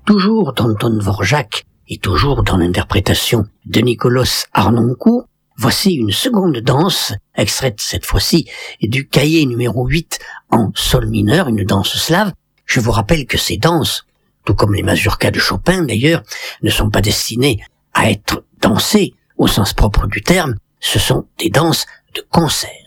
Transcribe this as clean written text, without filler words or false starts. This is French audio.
Toujours d'Anton Dvorak et toujours dans l'interprétation de Nikolaus Harnoncourt, voici une seconde danse, extraite cette fois-ci du cahier numéro 8 en sol mineur, une danse slave. Je vous rappelle que ces danses, tout comme les mazurkas de Chopin d'ailleurs, ne sont pas destinées à être dansées au sens propre du terme, ce sont des danses de concert.